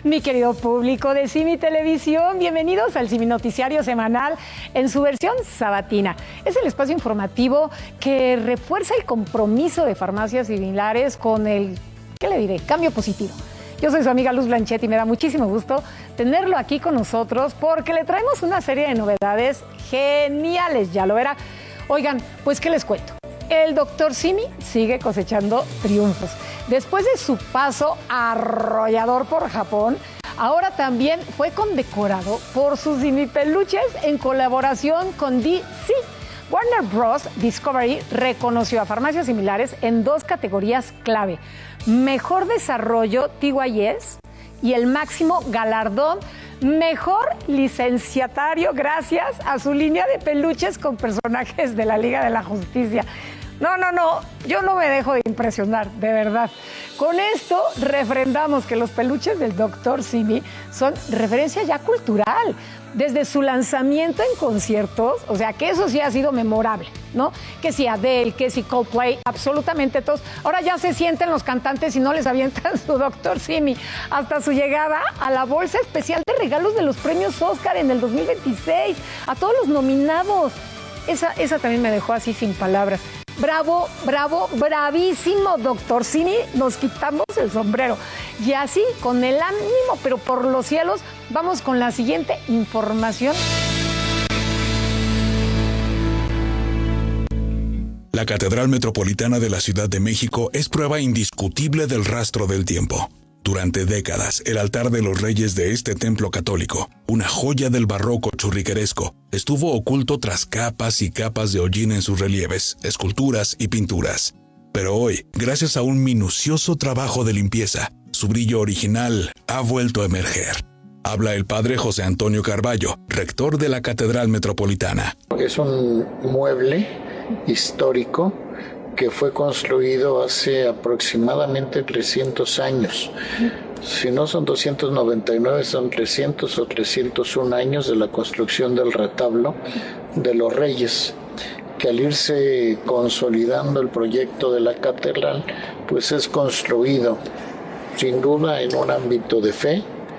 Mi querido público de CIMI Televisión, bienvenidos al CIMI Noticiario Semanal en su versión sabatina. Es el espacio informativo que refuerza el compromiso de farmacias similares con el, ¿qué le diré?, cambio positivo. Yo soy su amiga Luz Blanchet y me da muchísimo gusto tenerlo aquí con nosotros porque le traemos una serie de novedades geniales, ya lo verá. Oigan, pues ¿qué les cuento? El doctor Simi sigue cosechando triunfos. Después de su paso arrollador por Japón, ahora también fue condecorado por sus Simi peluches en colaboración con DC. Warner Bros. Discovery reconoció a farmacias similares en dos categorías clave: Mejor Desarrollo TYS y el máximo galardón Mejor Licenciatario, gracias a su línea de peluches con personajes de la Liga de la Justicia. No, yo no me dejo de impresionar, de verdad. Con esto refrendamos que los peluches del Dr. Simi son referencia ya cultural. Desde su lanzamiento en conciertos, o sea, que eso sí ha sido memorable, ¿no? Que si Adele, que si Coldplay, absolutamente todos. Ahora ya se sienten los cantantes y no les avientan su Dr. Simi. Hasta su llegada a la bolsa especial de regalos de los premios Oscar en el 2026, a todos los nominados. Esa también me dejó así sin palabras. Bravo, bravísimo, doctor Simi, nos quitamos el sombrero. Y así, con el ánimo, pero por los cielos, vamos con la siguiente información. La Catedral Metropolitana de la Ciudad de México es prueba indiscutible del rastro del tiempo. Durante décadas, el altar de los reyes de este templo católico, una joya del barroco churrigueresco, estuvo oculto tras capas y capas de hollín en sus relieves, esculturas y pinturas. Pero hoy, gracias a un minucioso trabajo de limpieza, su brillo original ha vuelto a emerger. Habla el padre José Antonio Carballo, rector de la Catedral Metropolitana. Es un mueble histórico que fue construido hace aproximadamente 300 años. Si no son 299, son 300 o 301 años de la construcción del retablo de los Reyes, que al irse consolidando el proyecto de la catedral, pues es construido sin duda en un ámbito de fe,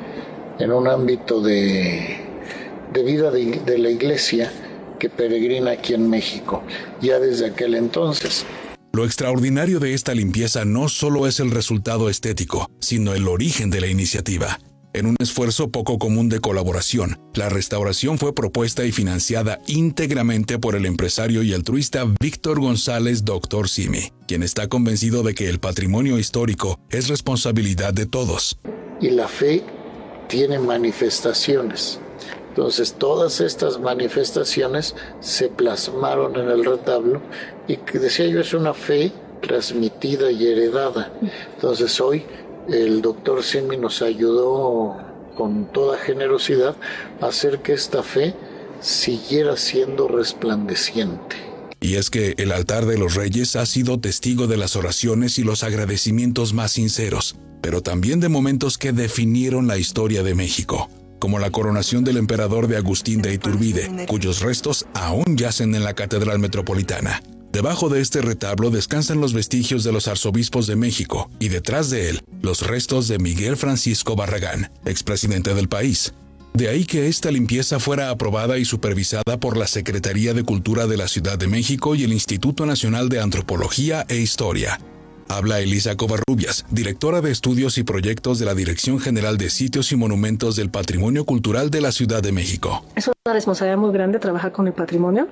en un ámbito de vida de la iglesia que peregrina aquí en México, ya desde aquel entonces. Lo extraordinario de esta limpieza no solo es el resultado estético, sino el origen de la iniciativa. En un esfuerzo poco común de colaboración, la restauración fue propuesta y financiada íntegramente por el empresario y altruista Víctor González Dr. Simi, quien está convencido de que el patrimonio histórico es responsabilidad de todos. Y la fe tiene manifestaciones. Entonces todas estas manifestaciones se plasmaron en el retablo y que decía yo es una fe transmitida y heredada. Entonces hoy el doctor Simi nos ayudó con toda generosidad a hacer que esta fe siguiera siendo resplandeciente. Y es que el altar de los reyes ha sido testigo de las oraciones y los agradecimientos más sinceros, pero también de momentos que definieron la historia de México, como la coronación del emperador de Agustín de Iturbide, cuyos restos aún yacen en la Catedral Metropolitana. Debajo de este retablo descansan los vestigios de los arzobispos de México y detrás de él, los restos de Miguel Francisco Barragán, expresidente del país. De ahí que esta limpieza fuera aprobada y supervisada por la Secretaría de Cultura de la Ciudad de México y el Instituto Nacional de Antropología e Historia. Habla Elisa Covarrubias, directora de Estudios y Proyectos de la Dirección General de Sitios y Monumentos del Patrimonio Cultural de la Ciudad de México. Es una responsabilidad muy grande trabajar con el patrimonio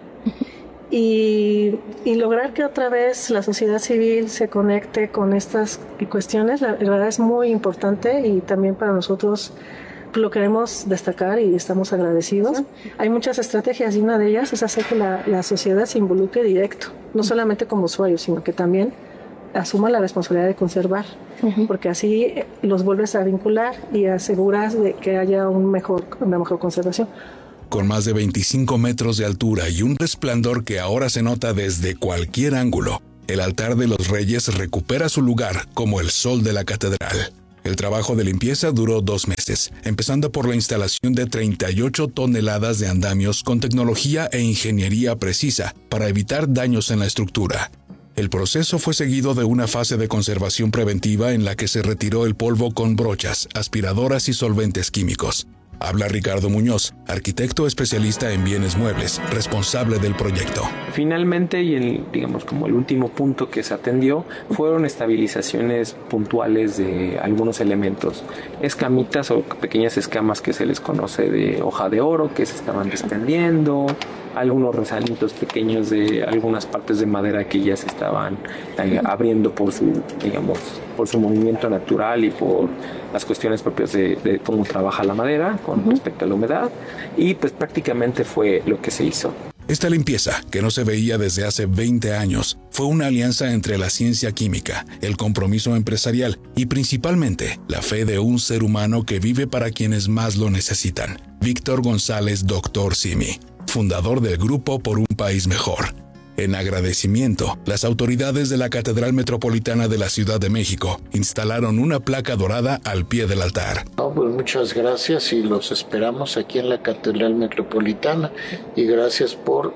y lograr que otra vez la sociedad civil se conecte con estas cuestiones. La verdad es muy importante y también para nosotros lo queremos destacar y estamos agradecidos. Hay muchas estrategias y una de ellas es hacer que la sociedad se involucre directo, no solamente como usuario, sino que también asuma la responsabilidad de conservar, porque así los vuelves a vincular y aseguras de que haya una mejor conservación. Con más de 25 metros de altura y un resplandor que ahora se nota desde cualquier ángulo, el altar de los reyes recupera su lugar como el sol de la catedral. El trabajo de limpieza duró 2 meses, empezando por la instalación de 38 toneladas de andamios con tecnología e ingeniería precisa para evitar daños en la estructura. El proceso fue seguido de una fase de conservación preventiva en la que se retiró el polvo con brochas, aspiradoras y solventes químicos. Habla Ricardo Muñoz, arquitecto especialista en bienes muebles, responsable del proyecto. Finalmente, y como el último punto que se atendió, fueron estabilizaciones puntuales de algunos elementos. Escamitas o pequeñas escamas que se les conoce de hoja de oro que se estaban desprendiendo, algunos resalitos pequeños de algunas partes de madera que ya se estaban abriendo por su movimiento natural y por las cuestiones propias de cómo trabaja la madera con respecto a la humedad, y pues prácticamente fue lo que se hizo. Esta limpieza, que no se veía desde hace 20 años, fue una alianza entre la ciencia química, el compromiso empresarial y principalmente la fe de un ser humano que vive para quienes más lo necesitan. Víctor González, Dr. Simi, fundador del Grupo por un País Mejor. En agradecimiento, las autoridades de la Catedral Metropolitana de la Ciudad de México instalaron una placa dorada al pie del altar. Pues muchas gracias y los esperamos aquí en la Catedral Metropolitana, y gracias por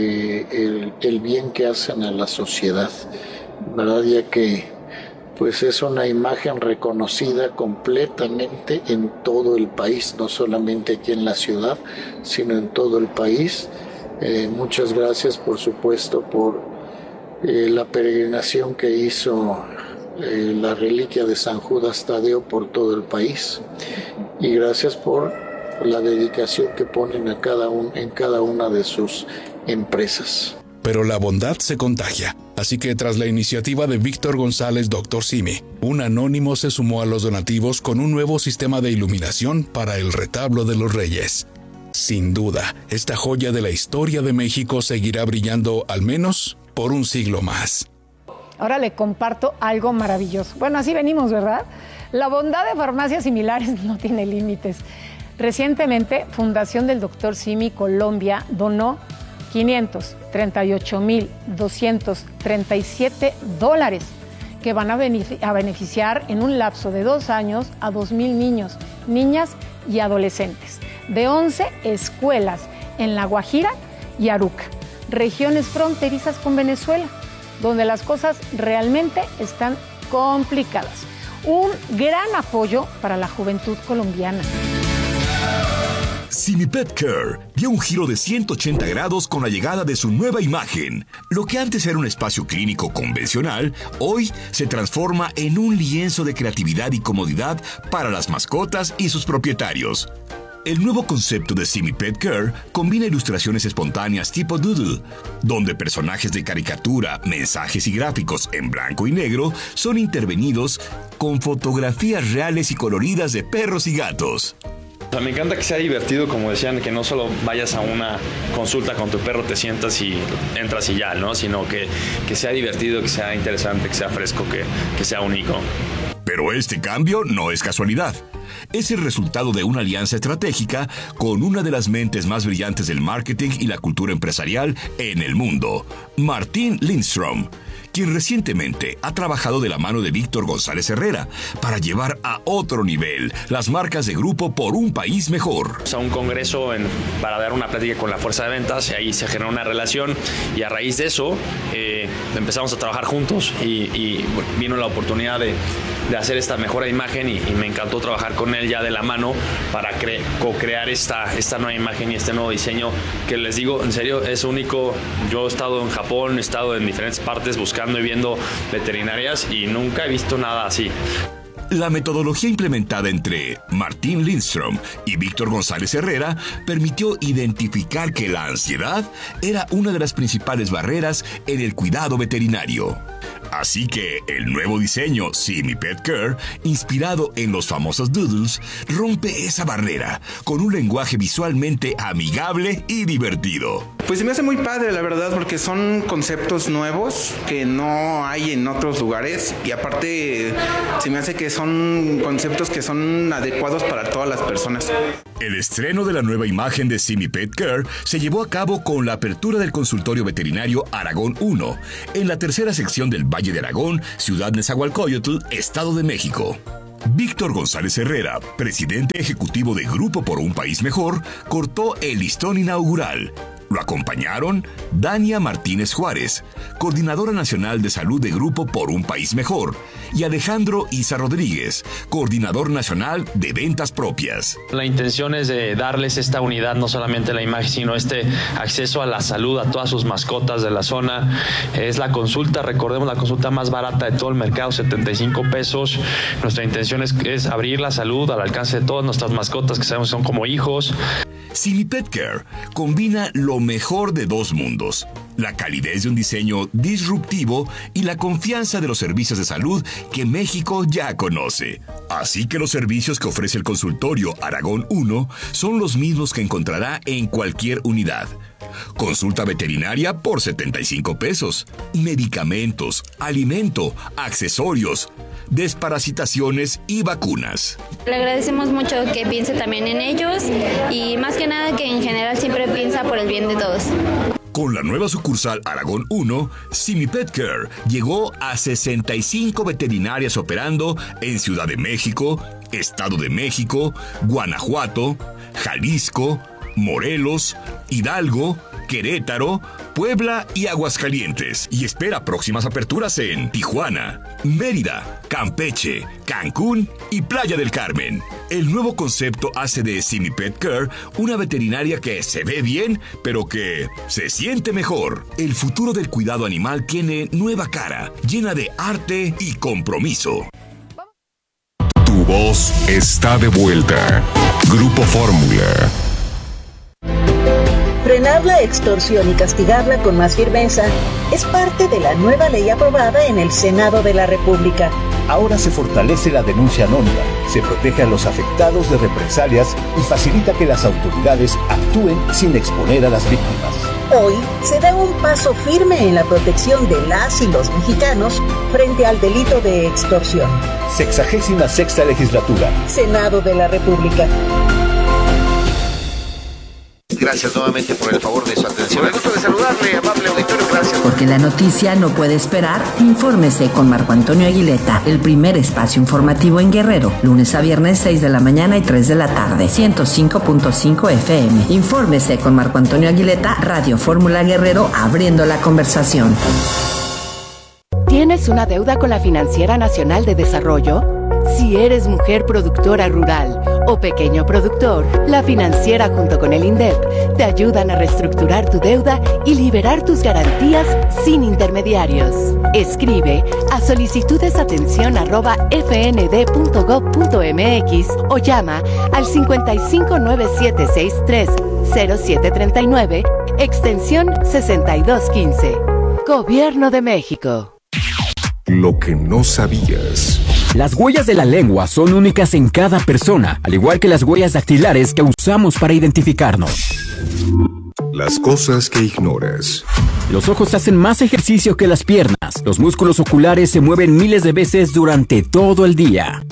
el bien que hacen a la sociedad, ¿verdad? Ya que pues es una imagen reconocida completamente en todo el país, no solamente aquí en la ciudad, sino en todo el país. Muchas gracias, por supuesto, por la peregrinación que hizo la reliquia de San Judas Tadeo por todo el país, y gracias por la dedicación que ponen en cada una de sus empresas. Pero la bondad se contagia, así que tras la iniciativa de Víctor González, Dr. Simi, un anónimo se sumó a los donativos con un nuevo sistema de iluminación para el retablo de los Reyes. Sin duda, esta joya de la historia de México seguirá brillando al menos por un siglo más. Ahora le comparto algo maravilloso. Bueno, así venimos, ¿verdad? La bondad de farmacias similares no tiene límites. Recientemente, Fundación del Dr. Simi Colombia donó $538,237 que van a beneficiar en un lapso de 2 años a 2,000 niños, niñas y adolescentes de 11 escuelas en La Guajira y Aruca, regiones fronterizas con Venezuela, donde las cosas realmente están complicadas. Un gran apoyo para la juventud colombiana. Simi Pet Care dio un giro de 180 grados con la llegada de su nueva imagen. Lo que antes era un espacio clínico convencional, hoy se transforma en un lienzo de creatividad y comodidad para las mascotas y sus propietarios. El nuevo concepto de Simi Pet Care combina ilustraciones espontáneas tipo doodle, donde personajes de caricatura, mensajes y gráficos en blanco y negro son intervenidos con fotografías reales y coloridas de perros y gatos. O sea, me encanta que sea divertido, como decían, que no solo vayas a una consulta con tu perro, te sientas y entras y ya, ¿no? Sino que sea divertido, que sea interesante, que sea fresco, que sea único. Pero este cambio no es casualidad. Es el resultado de una alianza estratégica con una de las mentes más brillantes del marketing y la cultura empresarial en el mundo, Martin Lindstrom, quien recientemente ha trabajado de la mano de Víctor González Herrera para llevar a otro nivel las marcas de Grupo por un País Mejor. O sea, un congreso para dar una plática con la fuerza de ventas, y ahí se generó una relación, y a raíz de eso empezamos a trabajar juntos y vino la oportunidad de hacer esta mejora de imagen, y me encantó trabajar con él ya de la mano para co-crear esta nueva imagen y este nuevo diseño que, les digo, en serio, es único. Yo he estado en Japón, he estado en diferentes partes buscando y viendo veterinarias y nunca he visto nada así. La metodología implementada entre Martin Lindstrom y Víctor González Herrera permitió identificar que la ansiedad era una de las principales barreras en el cuidado veterinario. Así que el nuevo diseño Simi Pet Care, inspirado en los famosos doodles, rompe esa barrera con un lenguaje visualmente amigable y divertido. Pues se me hace muy padre, la verdad, porque son conceptos nuevos que no hay en otros lugares, y aparte se me hace que son conceptos que son adecuados para todas las personas. El estreno de la nueva imagen de Simi Pet Care se llevó a cabo con la apertura del consultorio veterinario Aragón 1, en la tercera sección del Valle de Aragón, Ciudad Nezahualcóyotl, Estado de México. Víctor González Herrera, presidente ejecutivo de Grupo por un País Mejor, cortó el listón inaugural Lo acompañaron Dania Martínez Juárez, Coordinadora Nacional de Salud de Grupo Por un País Mejor, y Alejandro Isa Rodríguez, Coordinador Nacional de Ventas Propias. La intención es de darles esta unidad, no solamente la imagen, sino este acceso a la salud a todas sus mascotas de la zona. Es la consulta, recordemos, la consulta más barata de todo el mercado, 75 pesos. Nuestra intención es abrir la salud al alcance de todas nuestras mascotas, que sabemos son como hijos. Simi Pet Care combina lo mejor de dos mundos: la calidez de un diseño disruptivo y la confianza de los servicios de salud que México ya conoce. Así que los servicios que ofrece el consultorio Aragón 1 son los mismos que encontrará en cualquier unidad. Consulta veterinaria por 75 pesos, medicamentos, alimento, accesorios, desparasitaciones y vacunas. Le agradecemos mucho que piense también en ellos y más que nada que en general siempre piensa por el bien de todos. Con la nueva sucursal Aragón 1, Simi Pet Care llegó a 65 veterinarias operando en Ciudad de México, Estado de México, Guanajuato, Jalisco, Morelos, Hidalgo, Querétaro, Puebla y Aguascalientes. Y espera próximas aperturas en Tijuana, Mérida, Campeche, Cancún y Playa del Carmen. El nuevo concepto hace de Simi Pet Care una veterinaria que se ve bien, pero que se siente mejor. El futuro del cuidado animal tiene nueva cara, llena de arte y compromiso. Tu voz está de vuelta. Grupo Fórmula. Frenar la extorsión y castigarla con más firmeza es parte de la nueva ley aprobada en el Senado de la República. Ahora se fortalece la denuncia anónima, se protege a los afectados de represalias y facilita que las autoridades actúen sin exponer a las víctimas. Hoy se da un paso firme en la protección de las y los mexicanos frente al delito de extorsión. 66ª legislatura. Senado de la República. Gracias nuevamente por el favor de su atención. Me gusta de saludarle, amable auditorio, gracias. Porque la noticia no puede esperar, infórmese con Marco Antonio Aguileta, el primer espacio informativo en Guerrero, lunes a viernes 6 de la mañana y 3 de la tarde, 105.5 FM. Infórmese con Marco Antonio Aguileta, Radio Fórmula Guerrero, abriendo la conversación. ¿Tienes una deuda con la Financiera Nacional de Desarrollo? Si eres mujer productora rural o pequeño productor, la Financiera junto con el INDEP te ayudan a reestructurar tu deuda y liberar tus garantías sin intermediarios. Escribe a solicitudesatencion@fnd.gov.mx o llama al 5597630739, extensión 6215. Gobierno de México. Lo que no sabías. Las huellas de la lengua son únicas en cada persona, al igual que las huellas dactilares que usamos para identificarnos. Las cosas que ignoras. Los ojos hacen más ejercicio que las piernas. Los músculos oculares se mueven miles de veces durante todo el día.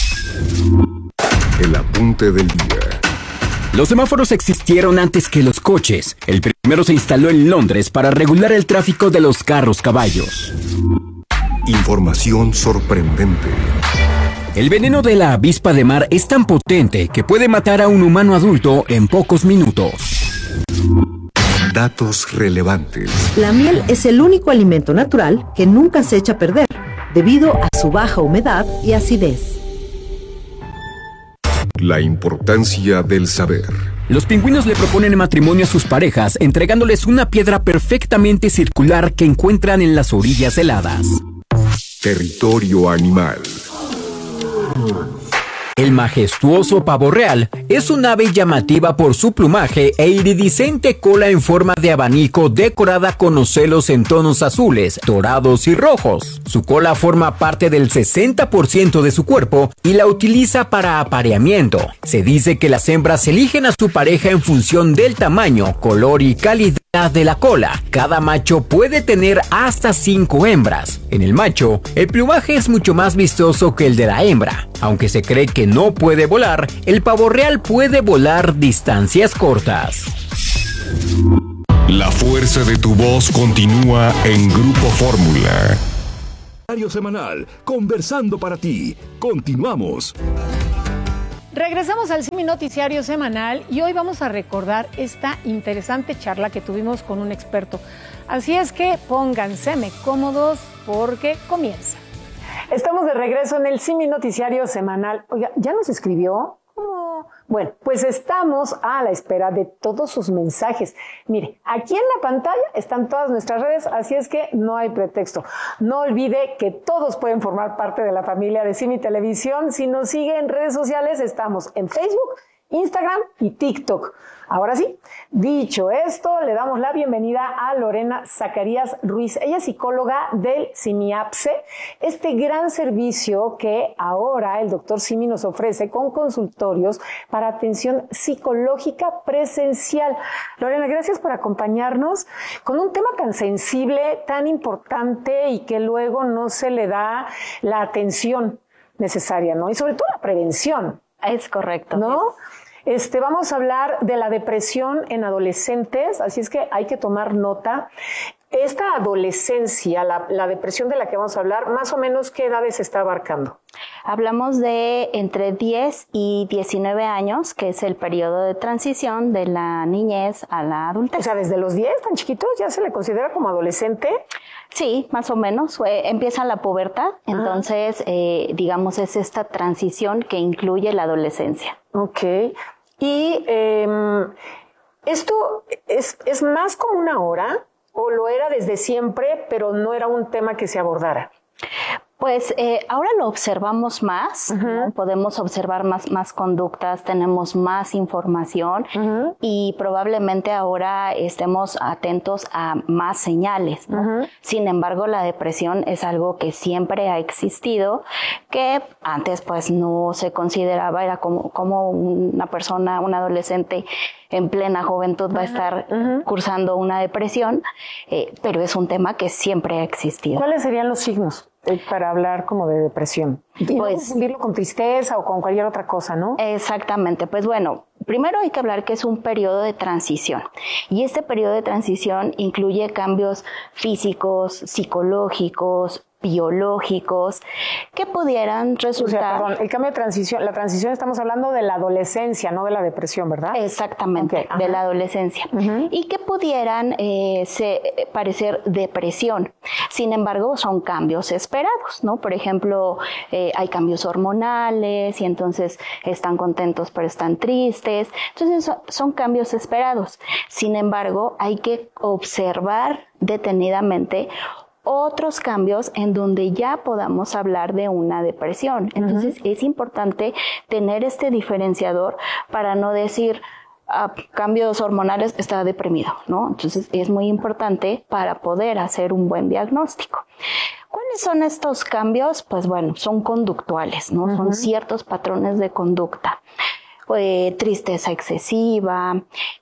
El apunte del día. Los semáforos existieron antes que los coches. El primero se instaló en Londres para regular el tráfico de los carros-caballos. Información sorprendente. El veneno de la avispa de mar es tan potente que puede matar a un humano adulto en pocos minutos. Datos relevantes. La miel es el único alimento natural que nunca se echa a perder, debido a su baja humedad y acidez. La importancia del saber. Los pingüinos le proponen matrimonio a sus parejas, entregándoles una piedra perfectamente circular que encuentran en las orillas heladas. Territorio animal. El majestuoso pavo real es un ave llamativa por su plumaje e iridiscente cola en forma de abanico decorada con ocelos en tonos azules, dorados y rojos. Su cola forma parte del 60% de su cuerpo y la utiliza para apareamiento. Se dice que las hembras eligen a su pareja en función del tamaño, color y calidad de la cola. Cada macho puede tener hasta 5 hembras. En el macho, el plumaje es mucho más vistoso que el de la hembra. Aunque se cree que no puede volar, el pavo real puede volar distancias cortas. La fuerza de tu voz continúa en Grupo Fórmula. Diario semanal, conversando para ti. Continuamos. Regresamos al Simi Noticiario Semanal y hoy vamos a recordar esta interesante charla que tuvimos con un experto. Así es que pónganse cómodos porque comienza. Estamos de regreso en el Simi Noticiario Semanal. Oiga, ¿ya nos escribió? ¿Cómo? Bueno, pues estamos a la espera de todos sus mensajes. Mire, aquí en la pantalla están todas nuestras redes, así es que no hay pretexto. No olvide que todos pueden formar parte de la familia de Simi Televisión. Si nos sigue en redes sociales, estamos en Facebook, Instagram y TikTok. Ahora sí, dicho esto, le damos la bienvenida a Lorena Zacarías Ruiz. Ella es psicóloga del Simiapse, este gran servicio que ahora el doctor Simi nos ofrece con consultorios para atención psicológica presencial. Lorena, gracias por acompañarnos con un tema tan sensible, tan importante y que luego no se le da la atención necesaria, ¿no? Y sobre todo la prevención. Es correcto. ¿No? Vamos a hablar de la depresión en adolescentes, así es que hay que tomar nota. Esta adolescencia, la depresión de la que vamos a hablar, más o menos, ¿qué edades está abarcando? Hablamos de entre 10 y 19 años, que es el periodo de transición de la niñez a la adultez. O sea, desde los 10, tan chiquitos, ¿ya se le considera como adolescente? Sí, más o menos. Empieza la pubertad, entonces, digamos, es esta transición que incluye la adolescencia. Ok. Y ¿esto es más como una hora o lo era desde siempre, pero no era un tema que se abordara? Pues ahora lo observamos más, ¿no? Podemos observar más conductas, tenemos más información y probablemente ahora estemos atentos a más señales, ¿no? Sin embargo, la depresión es algo que siempre ha existido, que antes pues no se consideraba, era como una persona, un adolescente en plena juventud va a estar cursando una depresión, pero es un tema que siempre ha existido. ¿Cuáles serían los signos para hablar como de depresión? Y no confundirlo con tristeza o con cualquier otra cosa, ¿no? Exactamente. Pues bueno, primero hay que hablar que es un periodo de transición. Y este periodo de transición incluye cambios físicos, psicológicos, biológicos, que pudieran resultar... O sea, perdón, el cambio de transición, la transición estamos hablando de la adolescencia, no de la depresión, ¿verdad? Exactamente, de la adolescencia. Y que pudieran parecer depresión. Sin embargo, son cambios esperados, ¿no? Por ejemplo, hay cambios hormonales y entonces están contentos pero están tristes. Entonces son cambios esperados. Sin embargo, hay que observar detenidamente otros cambios en donde ya podamos hablar de una depresión. Entonces es importante tener este diferenciador para no decir cambios hormonales, está deprimido, ¿no? Entonces es muy importante para poder hacer un buen diagnóstico. ¿Cuáles son estos cambios? Pues bueno, son conductuales, ¿no? Son ciertos patrones de conducta. Tristeza excesiva,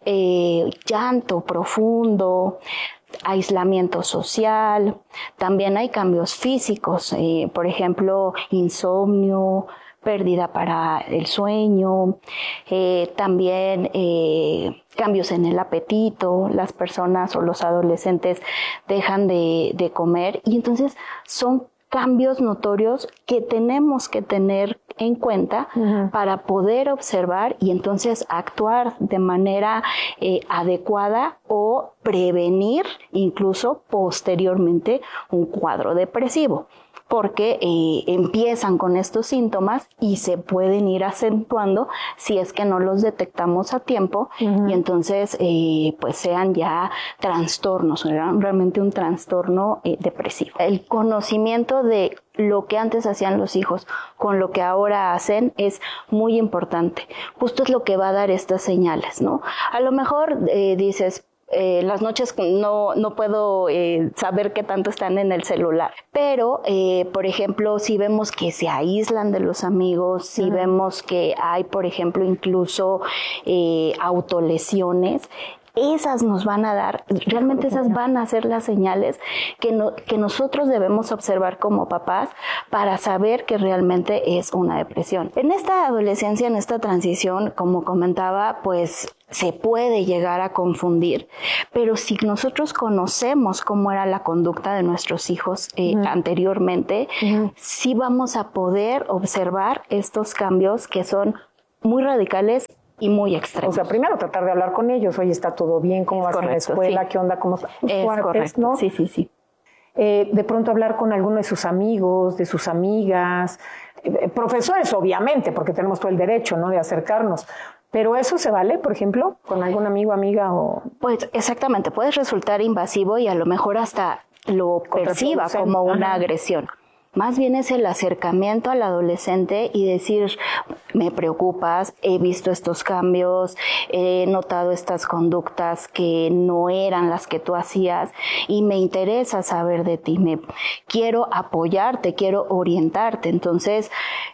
llanto profundo, aislamiento social, también hay cambios físicos, por ejemplo, insomnio, pérdida para el sueño, también cambios en el apetito, las personas o los adolescentes dejan de comer y entonces son cambios notorios que tenemos que tener en cuenta para poder observar y entonces actuar de manera adecuada o prevenir incluso posteriormente un cuadro depresivo. Porque empiezan con estos síntomas y se pueden ir acentuando si es que no los detectamos a tiempo y entonces pues sean ya trastornos, realmente un trastorno depresivo. El conocimiento de lo que antes hacían los hijos con lo que ahora hacen es muy importante. Justo es lo que va a dar estas señales, ¿no? A lo mejor dices, las noches no puedo saber qué tanto están en el celular, pero por ejemplo si vemos que se aíslan de los amigos, si vemos que hay por ejemplo incluso autolesiones, esas nos van a dar, realmente esas van a ser las señales que nosotros debemos observar como papás para saber que realmente es una depresión. En esta adolescencia, en esta transición, como comentaba, pues se puede llegar a confundir, pero si nosotros conocemos cómo era la conducta de nuestros hijos anteriormente, sí vamos a poder observar estos cambios que son muy radicales y muy extremos. O sea, primero tratar de hablar con ellos. Oye, ¿está todo bien? ¿Cómo vas en la escuela? Sí. ¿Qué onda? ¿Cómo es correcto, ¿no? Sí. De pronto hablar con alguno de sus amigos, de sus amigas, profesores, obviamente, porque tenemos todo el derecho, ¿no?, de acercarnos. ¿Pero eso se vale, por ejemplo, con algún amigo, amiga o...? Pues exactamente, puede resultar invasivo y a lo mejor hasta lo perciba como una agresión. Más bien es el acercamiento al adolescente y decir, me preocupas, he visto estos cambios, he notado estas conductas que no eran las que tú hacías y me interesa saber de ti, quiero apoyarte, quiero orientarte. Entonces,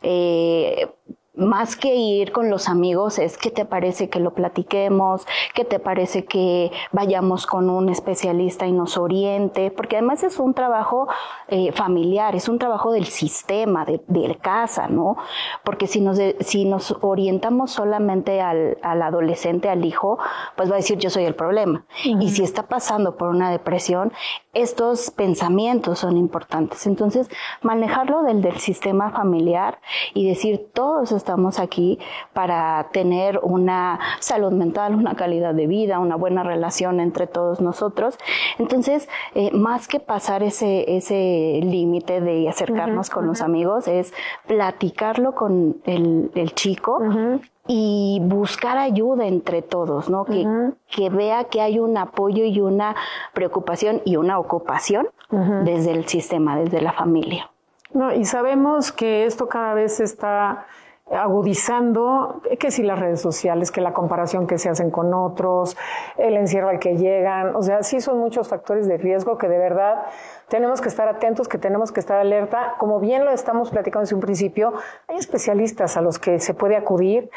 más que ir con los amigos, es ¿qué te parece que lo platiquemos? ¿Qué te parece que vayamos con un especialista y nos oriente? Porque además es un trabajo familiar, es un trabajo del sistema, de casa, ¿no? Porque si nos orientamos solamente al adolescente, al hijo, pues va a decir yo soy el problema. Uh-huh. Y si está pasando por una depresión, estos pensamientos son importantes. Entonces, manejarlo del sistema familiar y decir todos estamos aquí para tener una salud mental, una calidad de vida, una buena relación entre todos nosotros. Entonces, más que pasar ese límite de acercarnos con los amigos, es platicarlo con el chico y buscar ayuda entre todos, ¿no? Que vea que hay un apoyo y una preocupación y una ocupación desde el sistema, desde la familia. No, y sabemos que esto cada vez está agudizando, que si las redes sociales, que la comparación que se hacen con otros, el encierro al que llegan, o sea, sí son muchos factores de riesgo que de verdad tenemos que estar atentos, que tenemos que estar alerta. Como bien lo estamos platicando desde un principio, hay especialistas a los que se puede acudir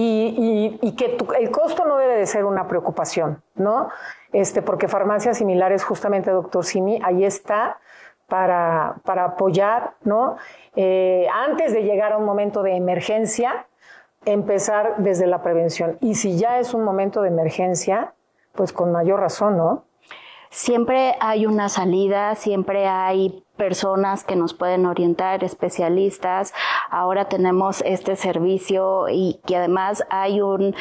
y que el costo no debe de ser una preocupación, ¿no? Porque farmacias similares, justamente, doctor Simi, ahí está para apoyar, ¿no? Antes de llegar a un momento de emergencia, empezar desde la prevención. Y si ya es un momento de emergencia, pues con mayor razón, ¿no? Siempre hay una salida, siempre hay personas que nos pueden orientar, especialistas. Ahora tenemos este servicio y que además hay un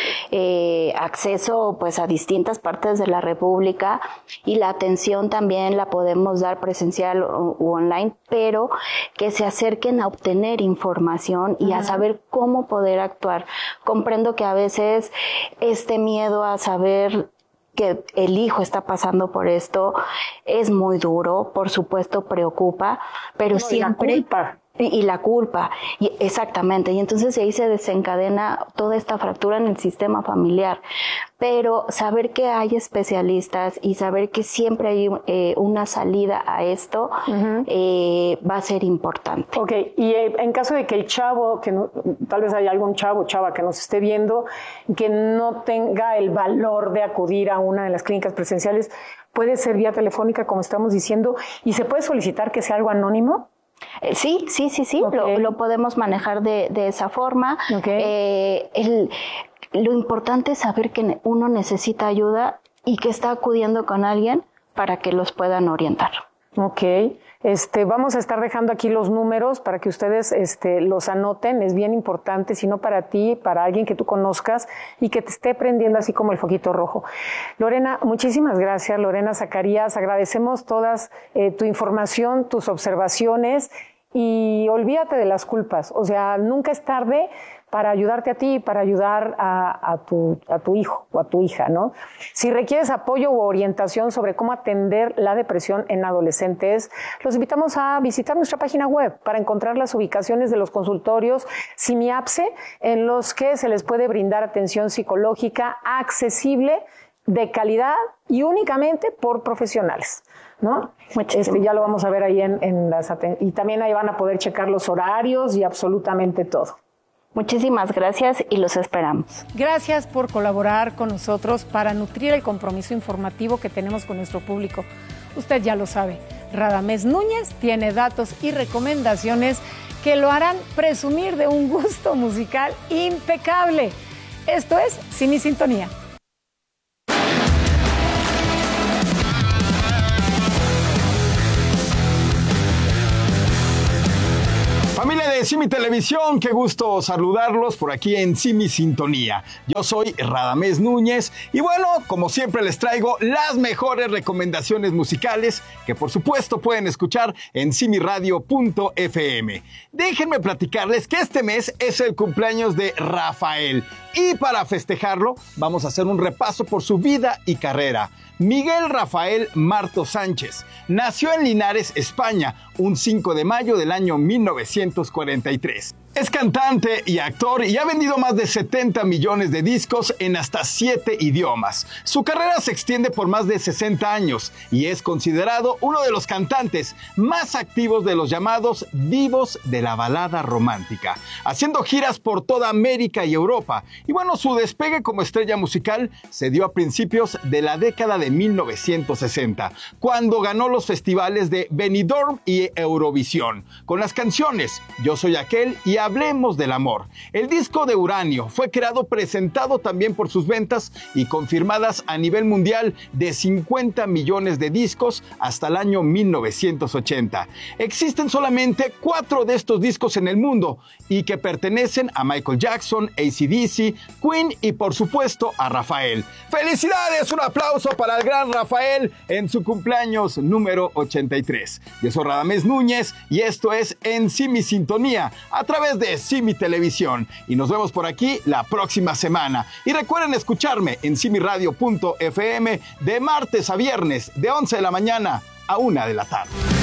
acceso pues a distintas partes de la República y la atención también la podemos dar presencial u online, pero que se acerquen a obtener información y a saber cómo poder actuar. Comprendo que a veces este miedo a saber que el hijo está pasando por esto es muy duro, por supuesto preocupa, pero siempre... Y la culpa, y exactamente, y entonces ahí se desencadena toda esta fractura en el sistema familiar, pero saber que hay especialistas y saber que siempre hay una salida a esto va a ser importante. Ok, y en caso de que el chavo, tal vez haya algún chavo o chava que nos esté viendo, que no tenga el valor de acudir a una de las clínicas presenciales, ¿puede ser vía telefónica, como estamos diciendo, y se puede solicitar que sea algo anónimo? Sí, okay. Lo podemos manejar de esa forma. Okay. Lo importante es saber que uno necesita ayuda y que está acudiendo con alguien para que los puedan orientar. Ok, vamos a estar dejando aquí los números para que ustedes los anoten, es bien importante, si no para ti, para alguien que tú conozcas y que te esté prendiendo así como el foquito rojo. Lorena, muchísimas gracias, Lorena Zacarías, agradecemos todas tu información, tus observaciones y olvídate de las culpas, o sea, nunca es tarde para ayudarte a ti y para ayudar a tu hijo o a tu hija, ¿no? Si requieres apoyo u orientación sobre cómo atender la depresión en adolescentes, los invitamos a visitar nuestra página web para encontrar las ubicaciones de los consultorios Simiapse en los que se les puede brindar atención psicológica accesible, de calidad y únicamente por profesionales, ¿no? Ya lo vamos a ver ahí y también ahí van a poder checar los horarios y absolutamente todo. Muchísimas gracias y los esperamos. Gracias por colaborar con nosotros para nutrir el compromiso informativo que tenemos con nuestro público. Usted ya lo sabe, Radamés Núñez tiene datos y recomendaciones que lo harán presumir de un gusto musical impecable. Esto es Sin y Sintonía. Familia de de Simi Televisión, qué gusto saludarlos por aquí en Simi Sintonía. Yo soy Radamés Núñez y bueno, como siempre les traigo las mejores recomendaciones musicales que por supuesto pueden escuchar en simiradio.fm. Déjenme platicarles que este mes es el cumpleaños de Rafael y para festejarlo vamos a hacer un repaso por su vida y carrera. Miguel Rafael Marto Sánchez nació en Linares, España, un 5 de mayo del año 1943. Es cantante y actor y ha vendido más de 70 millones de discos en hasta 7 idiomas. Su carrera se extiende por más de 60 años y es considerado uno de los cantantes más activos de los llamados divos de la balada romántica, haciendo giras por toda América y Europa. Y bueno, su despegue como estrella musical se dio a principios de la década de 1960, cuando ganó los festivales de Benidorm y Eurovisión, con las canciones Yo Soy Aquel y Hablemos del Amor. El disco de Uranio fue creado presentado también por sus ventas y confirmadas a nivel mundial de 50 millones de discos hasta el año 1980. Existen solamente 4 de estos discos en el mundo y que pertenecen a Michael Jackson, AC/DC, Queen y por supuesto a Rafael. ¡Felicidades! Un aplauso para el gran Rafael en su cumpleaños número 83. Yo soy Radamés Núñez y esto es En Simi Sintonía a través de Simi Televisión y nos vemos por aquí la próxima semana. Y recuerden escucharme en simiradio.fm de martes a viernes de 11 de la mañana a 1 de la tarde.